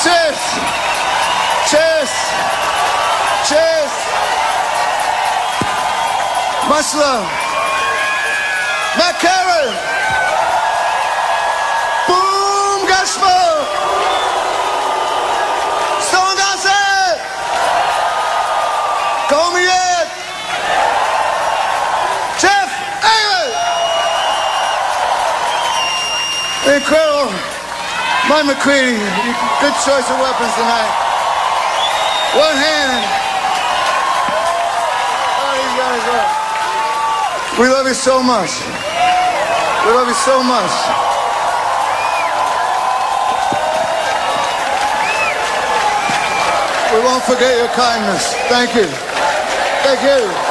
Cheers! Cheers! Cheers! Much love. Matt Carey! Boom Gospel! Stone Dancer! Kom hier! Jeff Ayers! Incredible. Mike McCready, good choice of weapons tonight. One hand. Oh, these guys are. We love you so much. We love you so much. We won't forget your kindness. Thank you. Thank you.